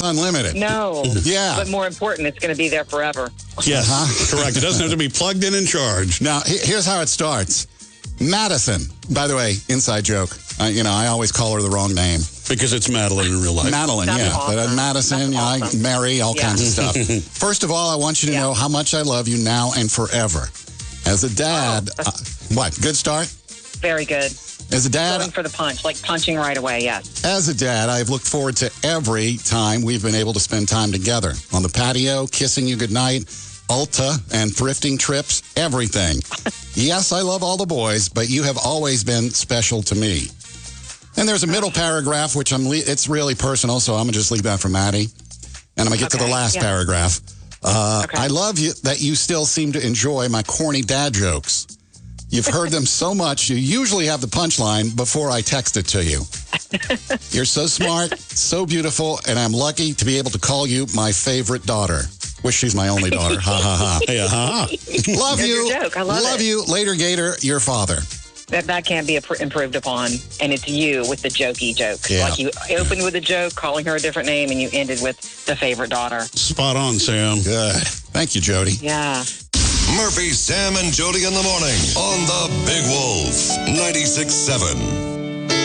unlimited. No. Yeah. But more important, it's going to be there forever. Yes, correct. It doesn't have to be plugged in and charged. Now, here's how it starts. Madison, by the way, inside joke. I always call her the wrong name. Because it's Madeline in real life. Madeline, That's yeah. awesome. But Madison, That's awesome. Mary, all kinds of stuff. First of all, I want you to know how much I love you now and forever. As a dad, what? Good start? Very good. As a dad, Going for the punch, like punching right away, yes. As a dad, I've looked forward to every time we've been able to spend time together. On the patio, kissing you goodnight, Ulta and thrifting trips, everything. Yes, I love all the boys, but you have always been special to me. And there's a middle paragraph, which it's really personal, so I'm going to just leave that for Maddie. And I'm going to get to the last paragraph. I love you that you still seem to enjoy my corny dad jokes. You've heard them so much, you usually have the punchline before I text it to you. You're so smart, so beautiful, and I'm lucky to be able to call you my favorite daughter. Wish she's my only daughter. Ha, ha, ha. Hey, Love There's you. your joke. I love it. you. Later, Gator, your father. That can't be improved upon. And it's you with the jokey joke. Yeah. Like you opened with a joke, calling her a different name, and you ended with the favorite daughter. Spot on, Sam. Good. Thank you, Jody. Yeah. Murphy, Sam, and Jody in the morning on the Big Wolf 96.7.